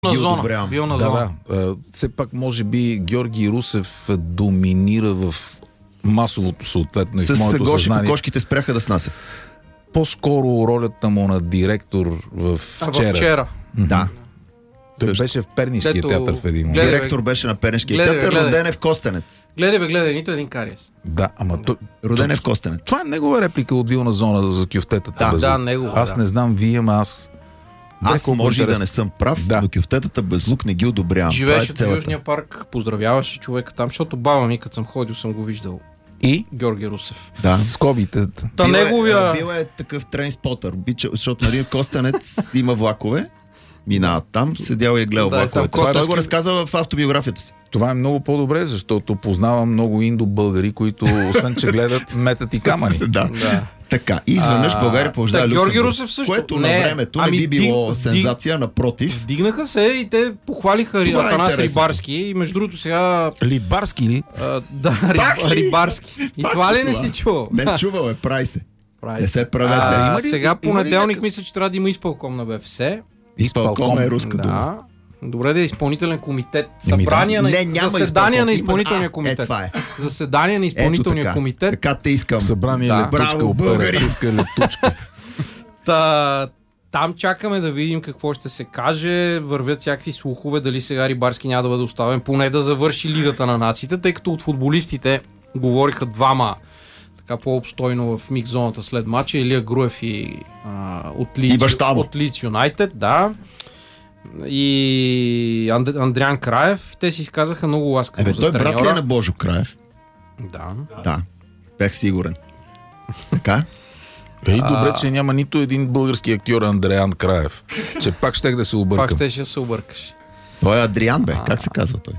Вилна зона. Все пак може би Георги Русев доминира в масовото съответно и в моето съзнание. С кошките спряха да снасят. По-скоро ролята му на директор в вчера. Да. Той беше в Пернишкия театър в един момент. Директор беше на Пернишкия театър, Роденев Костенец. Гледай, нито един кариес. Да, ама Роденев Костенец. Това е негова реплика от Вилна зона за кюфтетата. Да, негова. Аз не знам вие, ама аз може да не съм прав, но кюфтетата без лук не ги одобрявам. Живееше в Южния парк, поздравяваше човека там, защото баба ми, като съм ходил, съм го виждал. И? Георги Русев. Да. Скобите. Бил е такъв трейнспотър, защото нали Костенец има влакове, минават там, седял и е гледал влаковете. Той го разказва в автобиографията си. Това е много по-добре, защото познавам много индо-българи, които освен че гледат, метат и камъни. Да. Така, изведнъж България побеждава Люксембург, което на времето не би било сензация, напротив. Вдигнаха се и те похвалиха Атанас Рибарски и между другото сега... Либарски ли? Да, Рибарски. И това ли не си чувал? Не чувал е, прави се. Не се правете. Сега понеделник мисля, че трябва да има изпълком на БФС. Изпълком е руска дума. Добре, да е изпълнителен комитет. Заседание на изпълнителния комитет. Заседание на изпълнителния комитет. Така те искам. Събрание летучка, оперативка, летучка. Там чакаме да видим какво ще се каже. Вървят всякакви слухове, дали сега Рибарски няма да бъде оставен, поне да завърши Лигата на нациите, тъй като от футболистите говориха двама така по-обстойно в микс зоната след матча. Илия Груев и от Лидс Юнайтед, да. И Андриан Краев, те си изказаха много ласкаво за треньора. Той брат ли е на Божо Краев? Да. Бях сигурен. Така? Добре, че няма нито един български актьор Андриан Краев. Че пак щех да се объркам. Пак ще се объркаш. Той е Адриан, бе. Как се казва той?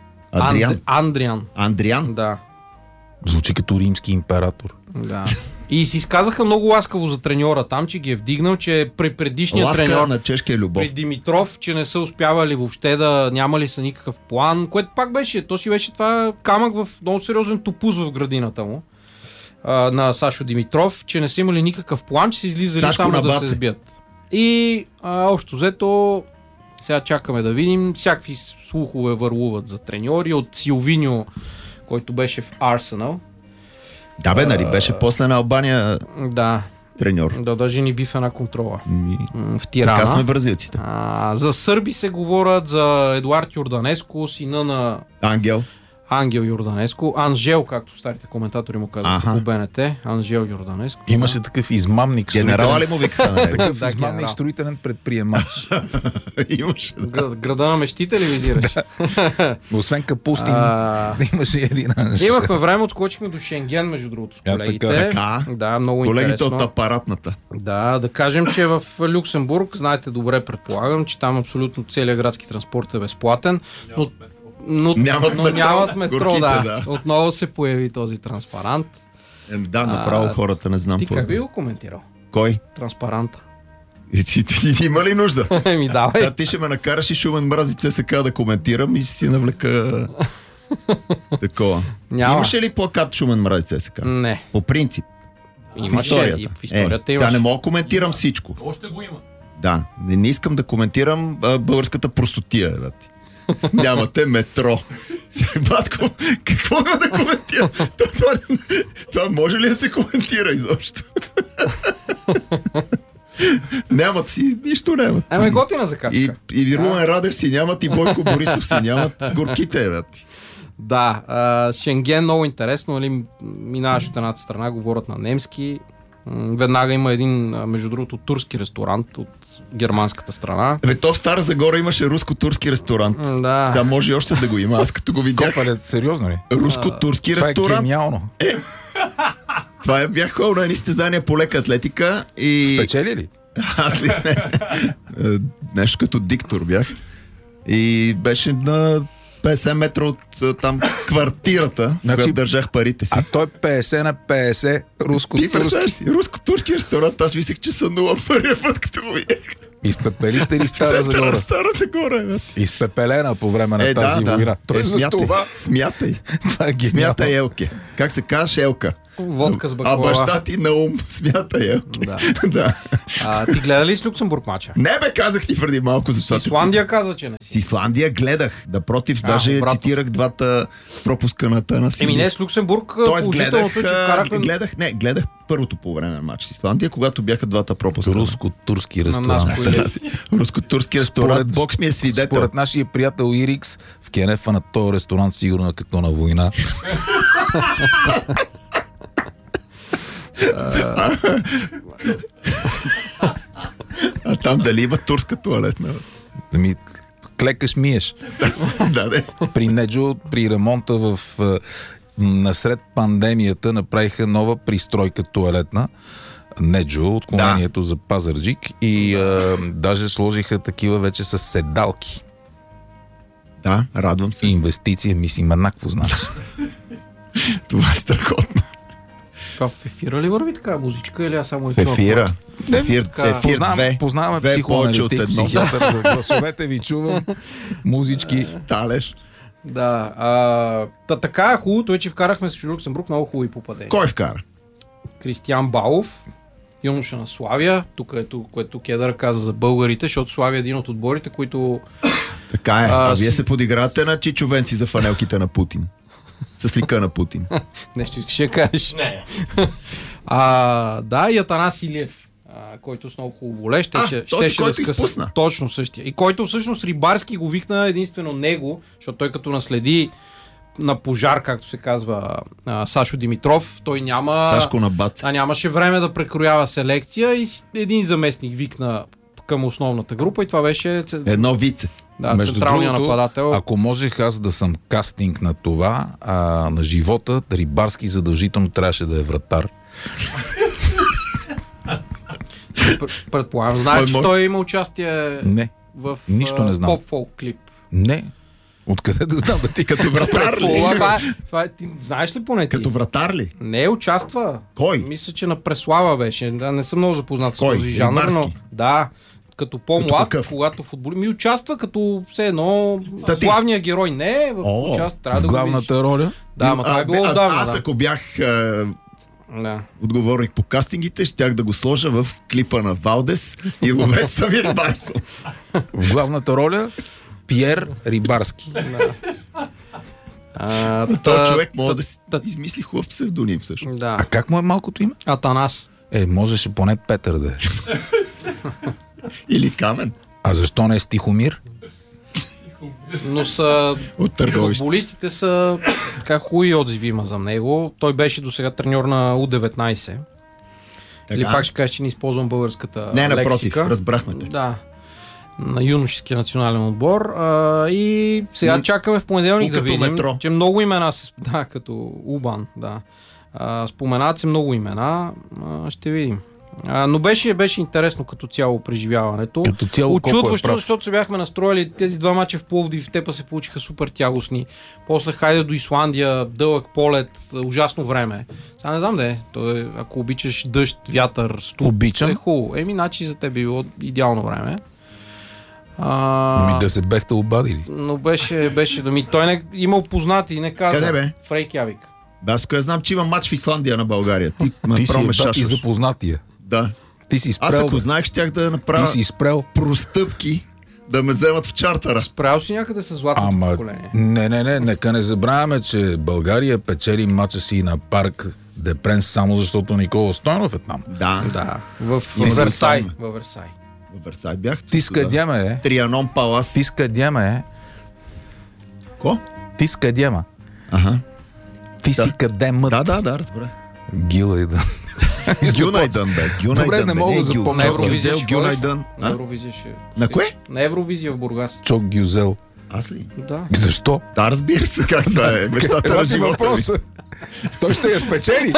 Андриан? Да. Звучи като римски император. Да. И си изказаха много ласкаво за треньора там, че ги е вдигнал, че при предишния треньор на чешкия любов. При Димитров, че не са успявали въобще да нямали са никакъв план, което пак беше, то си беше това камък в много сериозен топуз в градината му на Сашо Димитров, че не са имали никакъв план, че са излизали само да се сбият. И общо взето сега чакаме да видим, всякакви слухове върлуват за треньори от Силвиньо, който беше в Арсенал. Да бе, нали беше после на Албания треньор. Да, даже ни би в една контрола. В Тирана. Така сме бразилците. За сърби се говорят, за Едуард Йорданеско, сина на Ангел Йорданеско. Анжел, както старите коментатори му казват по БНТ. Анжел Йорданеско. Имаше такъв измамник. Генерала ли му викаха? Такъв измамник, строителен предприемач. Имаше. Града на мечтите ли визираш? Освен Капустин, имаше един Анжел. Имахме време, отскочихме до Шенген, между другото, с колегите. Така. Да, много колегите интересно. От апаратната. Да кажем, че в Люксембург, знаете добре, предполагам, че там абсолютно целият градски транспорт е безплатен, но нямат метро, горките, да. Отново се появи този транспарант. Направо хората не знам. Ти как би го коментирал? Кой? Транспаранта. Ти има ли нужда? Давай. Сега ти ще ме накараш и Шумен мрази ЦСКА да коментирам и ще си навлека такова. Имаше ли плакат Шумен мрази ЦСКА? Не. По принцип. Имаше и в историята имаше. Сега не мога да коментирам всичко. Още го има. Да, не искам да коментирам българската простотия. Нямате метро. Батко, какво има да коментира? Това може ли да се коментира изобщо? Нямат си, нищо нямат. Готина закачка. И Румен Радев си нямат, и Бойко Борисов си нямат, горките. Да, Шенген много интересно, нали, минаваш от едната страна, говорят на немски. Веднага има един, между другото, турски ресторант от германската страна. То в Стара Загора имаше руско-турски ресторант. Да. Сега може и още да го има. Аз като го видях. Сериозно ли? Руско-турски ресторант. Това е гениално. Това бях ходил на едни състезания по лека атлетика и... Спечели ли? Аз ли не? Нещо като диктор бях. И беше на 50 метра от там квартирата, която държах парите си. А той 50 на 50 руско-турски. Руско-турски ресторант, аз мислех, че са 0 първия път, като го видях. Изпепелите ли Стара Загора? Стара Загора, изпепелена по време на тази война. Смятай. Смятай Елке. Как се казваш Елка? Водка с А баклава. баща ти на ум смята я. Да. Да. Ти гледа ли с Люксембург мача? Не бе, казах ти преди малко за С това. Исландия каза, че не С си. Исландия гледах. Напротив, даже обратно. цитирах двата пропуска на Тънас. Не, с Люксембург Тоест положителното, гледах първото по време на матч с Исландия, когато бяха двата пропуска. Руско-турски на ресторант. нас поили. Руско-турски ресторант. Бокс ми е свидетел. Според нашия приятел Ирикс, в кенефа на този ресторант сигурно е като на война. А там дали има турска туалетна? Ами, клекаш миеш. Да, де. При Неджо, при ремонта насред пандемията направиха нова пристройка туалетна. Неджо, отклонението за Пазарджик, и даже сложиха такива вече с седалки. Да, радвам се. Инвестиция, мислим, еднакво значи. Това е страхотно. Това в ефира ли върви така музичка или аз само В ефира. Ефир така, 2. Познаваме Две повече от психоаналитик, едно. психиатър, за гласовете ви чувам, музички. Талеш. Да. Така хубавото е, че вкарахме с Люксембург много хубави попадения. Кой вкара? Кристиян Балов, юноша на Славия, тук ето, което Кедър каза за българите, защото Славия е един от отборите, които... Така е. А вие се подигравате на чичовенци за фанелките на Путин. С лика на Путин. Нещо ще кажеш. Не. Да, и Атанас Илиев, който с много хубаво воле щеше който да изпусна. Точно същия. И който всъщност Рибарски го викна единствено него, защото той като наследи на пожар, както се казва, Сашо Димитров, той Сашко на бац. нямаше време да прекроява селекция и един заместник викна към основната група и това беше Едно вице. централния нападател. ако можех аз да съм кастинг на това, на живота, Рибарски задължително трябваше да е вратар. Предполагам, знаеш, че той има участие Не, в нищо не знам. поп-фолк клип. не. Откъде да знам, бе ти? Като вратар ли? Ти знаеш ли поне ти? Като вратар ли? Не, участва. Кой? Мисля, че на Преслава беше. Не съм много запознат Кой? с този жанр, но Рибарски? да, като Като по-млад, какъв? когато футболи, участва като все едно Статист. главният герой. Не, трябва В да го видиш. главната роля? Да, ма това е било отдавна. Аз Да. ако бях Да. отговорник по кастингите, щях да го сложа в клипа на Валдес и Ловец Самир Барсо. В главната роля Пиер Рибарски. Той човек може да си измисли хубав псевдоним също. Да. А как му е малкото име? Атанас. Можеше поне Петър да е. Или Камен. А защо не е Стихомир? Но са... От Търговище. Футболистите са така хубави отзиви има за него. Той беше до сега треньор на U19. Или пак ще кажеш, че не използвам българската Не, напротив, лексика. разбрахме те. Да. На юношеския национален отбор. И сега чакаме в понеделник да като видим, метро. че много имена се... Да, като Убан, да. Споменават се много имена. Ще видим. Но беше интересно като цяло преживяването. Като цяло колко е Очудващо, прав. защото се бяхме настроили тези два мача в Пловдив, в Тепа се получиха супер тягостни. После хайде до Исландия, дълъг полет, ужасно време. Сега не знам да е. Ако обичаш дъжд, вятър, студ, Обичам. е хубаво. Значи за теб било идеално време. Да се бехте обадили. Но беше той не имал познати и не каза. Къде бе? В Рейкявик. Аз знам, че има матч в Исландия на България. Ти ме Ти си промешашваш. и запознатия. Да. Ти си Аз спрел. ако знаех, щях да Ти направя си спрел. простъпки да ме вземат в чартера. Правил си някъде с златното Ама, поколение. не, нека не забравяме, че България печели мача си на парк Депренс само защото Никола Стойнов е там. Да. Да. В И съм Версай. там. Във Версай. В Версай бях. Ти скъдяме е. Трианон Палас. Ти скъдяме е. Ко? Ти скъдяма. Ага. Ти си къдемът. Да, разбрах. Гила и да. Гюнайдън, бе. Добре, не мога да запомня. На Евровизия ще Гюнайдън. ходиш? На Евровизия ще... На кое? На Евровизия в Бургас. Чок Гюзел. Аз ли? Да. Защо? Да, разбира се как това е. Мечтата на живота ми. Той ще я спечели.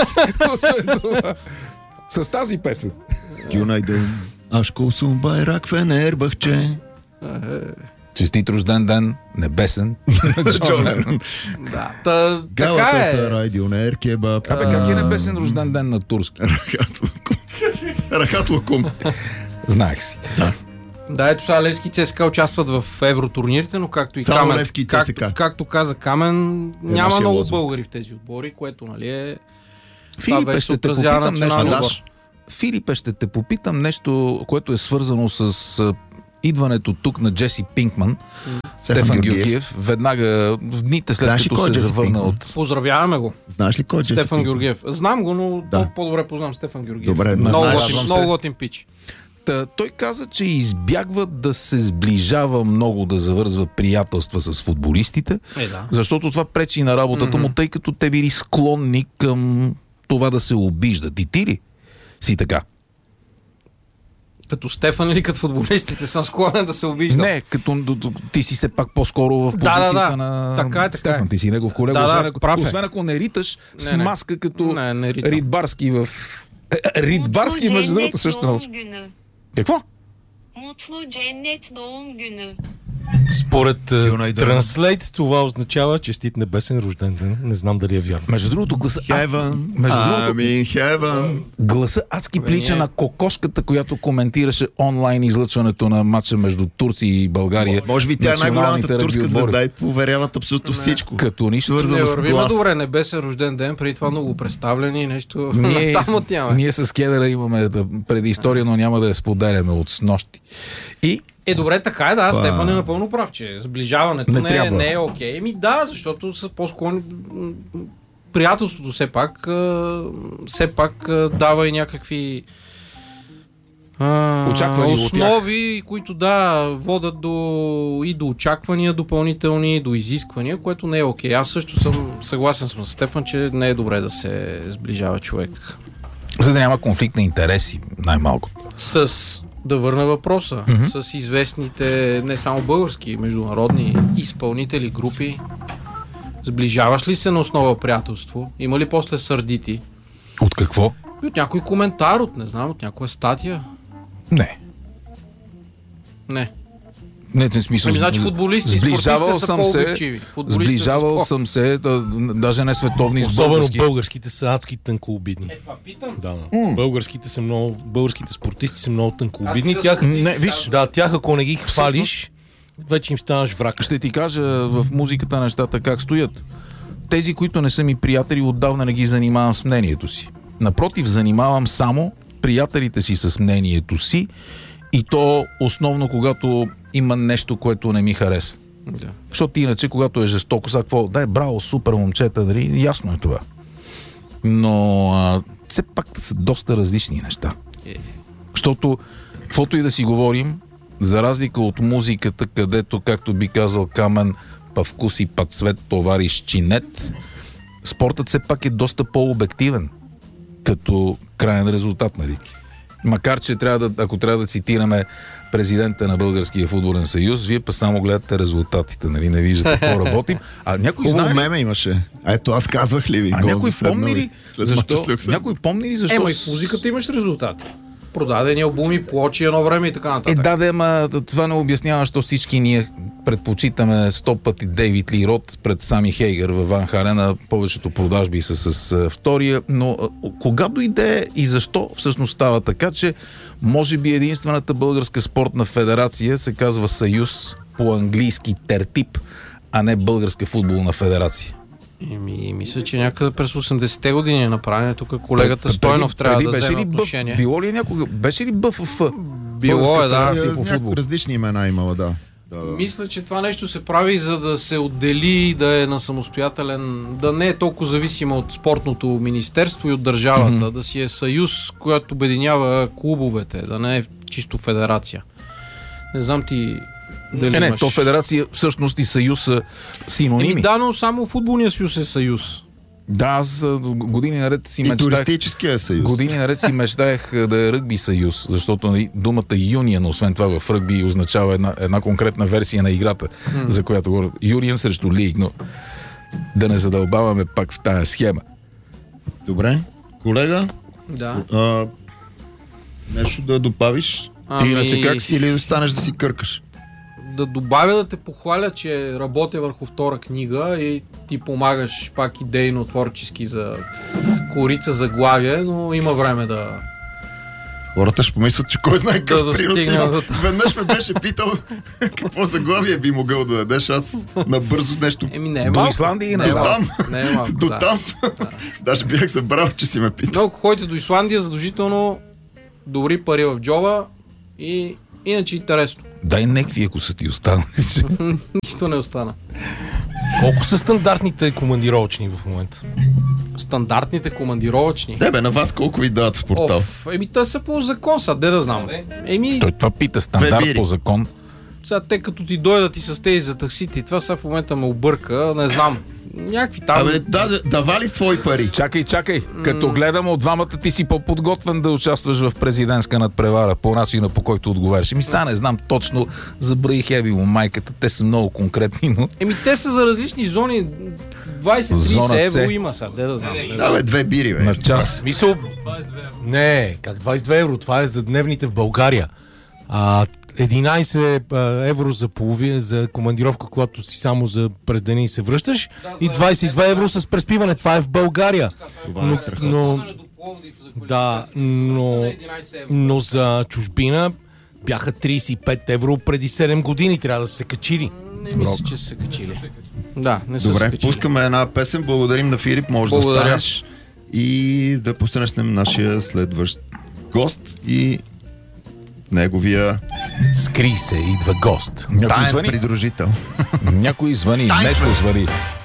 С тази песен. Гюнайдън. Ашко сум байрак фенербахче. Честит рожден ден, небесен. Джон Ленон. Да. Така Галата е. са райдионер кебаб. Абе, как е небесен рожден ден на турски? Рахат лукум. Знаех си. Да, ето сега Левски и ЦСКА участват в евротурнирите, но както и Само Камен, Левски и ЦСКА. както каза Камен, няма нашия много лозунг. българи в тези отбори, което нали е... Филипе, ще те попитам нещо. Даш? Филипе, ще те попитам нещо, което е свързано с идването тук на Джеси Пинкман, Стефан Георгиев, веднага в дните след Знаеш ли като кой е се Джеси завърна Пинкман? от... Поздравяваме го. Знаеш ли кой е Джеси Стефан Пинкман? Георгиев. Знам го, но Да. по-добре познавам Стефан Георгиев. Добре, много знаеш, готин пич. Той каза, че избягва да се сближава много, да завързва приятелства с футболистите, Да. защото това пречи на работата му, тъй като те били склонни към това да се обиждат. И ти ли си така? Като Стефан или като футболистите съм склонен да се обиждам. Не, като ти си все пак по-скоро в позицията на Така е. Стефан. Ти си негов колега. Освен ако не риташ с Не. маска като Не ритам. Ридбарски в... Ридбарски, между другото, също много. Какво? Mutlu cennet doğum günü. Според Юнайтед. Translate това означава честит небесен рожден ден. Не знам дали е вярно. Между другото, гласа... Heaven. Между другото, I'm in heaven. гласа адски прилича на кокошката, която коментираше онлайн излъчването на матча между Турция и България. Може би тя е Националните най-голямата ръгби турска отбори. звезда и поверяват абсолютно всичко. Като нищо. Свързано Не, с вървиме глас. добре, небесен рожден ден, преди това много представлени, нещо Ние, там отняваме. ние с Кедъра имаме предистория, но няма да я споделяме от снощи. И Добре, така е, да, Стефан е напълно прав, че сближаването Не не трябва. е окей. Да, защото са по-склонни. Приятелството все пак дава и някакви Очаквания от основи, които водят и до очаквания допълнителни, до изисквания, което не е окей. Аз също съм съгласен с Стефан, че не е добре да се сближава човек. за да няма конфликт на интереси, най-малко. Да върна въпроса. С известните, не само български, международни изпълнители, групи. Сближаваш ли се на основа приятелство? Има ли после сърдити? От какво? И от някой коментар, от някоя статия? Не. Не. Не, в смисъл. Значи футболисти и спортисти са по-обичиви. Сближавал съм се, даже не световни с Особено български. българските са адски тънкообидни. Това питам. Да. Българските спортисти са много тънкообидни. Как Не, виж, Тях ако не ги хвалиш, вече им ставаш враг. ще ти кажа в музиката нещата как стоят. Тези, които не са ми приятели, отдавна не ги занимавам с мнението си. Напротив, занимавам само приятелите си с мнението си, и то основно когато има нещо, което не ми харесва. Да. Защото иначе, когато е жестоко, сега какво? Дай, браво, супер момчета, дали? Ясно е това. Но все пак са доста различни неща. Защото, каквото и да си говорим, за разлика от музиката, където, както би казал Камен, па вкус и па цвет товариш чинет, спортът все пак е доста по-обективен като крайен резултат, нали? Макар, че ако трябва да цитираме президента на Българския футболен съюз, вие па само гледате резултатите, нали? Не виждате какво работим. А някой Хубаво знае ли? меме имаше. Ето аз казвах ли ви? А Гол някой за помни ли? Защо? Някой помни ли защо? И в музиката имаш резултати. Продадени албуми, плочи едно време и така нататък. Ама това не обяснява, защо всички ние предпочитаме 100 пъти Дейвид Ли Рот пред Сами Хейгър във Ван Халена. Повечето продажби са с втория, но кога дойде и защо всъщност става така, че може би единствената българска спортна федерация се казва Съюз по английски Тертип, а не Българска футболна федерация? Мисля, че някъде през 80-те години е направено. Тук колегата Стойнов трябва да вземе отношение. Било ли някога? Беше ли БФФ? Било е, да. Различни имена имала, да. Мисля, че това нещо се прави, за да се отдели, да е на самостоятелен, да не е толкова зависимо от спортното министерство и от държавата, да си е съюз, който обединява клубовете, да не е чисто федерация. Не знам ти дали имаш... то федерация всъщност и съюз са синоними. Да, но само футболния съюз е съюз. Да, аз години наред си мечтаех. Туристическия съюз. Години наред си мечтаех да е ръгби съюз, защото думата юнион, освен това в ръгби, означава една конкретна версия на играта, за която говоря. Юнион срещу лиг, но да не задълбаваме пак в тая схема. Добре. Колега? Да. Нещо да добавиш? Ти иначе как си или останеш да си къркаш? Да добавя да те похваля, че работя върху втора книга и ти помагаш пак идейно, творчески за корица заглавие, но има време да Хората ще помислят, че кой знае какъв принос достигна има. до там. Веднъж ме беше питал какво заглавие би могъл да дадеш. Аз набързо нещо. Не е До малко. Исландия и Не е назад. малко. Не е малко, До да. там съм. Даже бях забрал, че си ме питал. Но ако ходите до Исландия, задължително добри пари в джоба и иначе интересно. Дай некви, ако са ти останали. Нищо не остана. Колко са стандартните командировъчни в момента? Стандартните командировъчни. Не бе, на вас колко ви дават в портал? Те са по закон, сега де да знам. Той това пита стандарт бири. по закон. Сега те като ти дойдат и с тези за таксите и това сега в момента ме обърка, не знам. Някакви там... Абе, давали свои пари. Чакай. Като гледам от двамата, ти си по-подготвен да участваш в президентска надпревара по начина, по който отговаряш. Сега не знам точно, забраих еби му майката, те са много конкретни, но... те са за различни зони. 20-30 Зона С. евро има сега, де да знам. Да, бе, 2 бири, бе. На В час. смисъл... Не, как 22 евро? Това е за дневните в България. 11 евро за половина, за командировка, когато си само за през деня и се връщаш, и 22 евро с преспиване. Това е в България. Но за чужбина бяха 35 евро преди 7 години. Трябва да се качили. Не мисля, че са се качили. Да, не са се Добре, качили. пускаме една песен. Благодарим на Филип. Може Благодаря. да останеш и да посрещнем нашия следващ гост и неговия Скри се, идва гост. Някой таен звъни. придружител. Някой звъни. Нещо звъни.